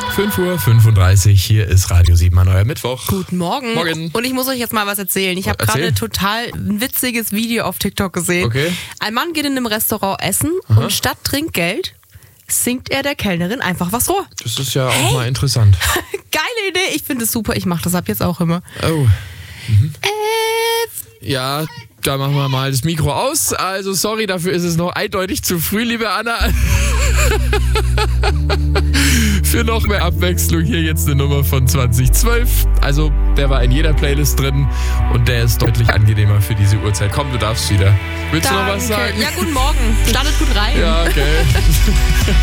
5:35 Uhr, hier ist Radio 7 an euer Mittwoch. Guten Morgen. Morgen. Und ich muss euch jetzt mal was erzählen. Ich habe Erzähl. gerade total ein witziges Video auf TikTok gesehen. Okay. Ein Mann geht in einem Restaurant essen und statt Trinkgeld singt er der Kellnerin einfach was vor. Das ist ja auch mal interessant. Geile Idee. Ich finde es super. Ich mache das ab jetzt auch immer. Oh. Ja, da machen wir mal das Mikro aus. Also sorry, dafür ist es noch eindeutig zu früh, liebe Anna. Für noch mehr Abwechslung hier jetzt eine Nummer von 2012. Also der war in jeder Playlist drin und der ist deutlich angenehmer für diese Uhrzeit. Komm, du darfst wieder. Willst du noch was sagen? Ja, guten Morgen. Startet gut rein. Ja, okay.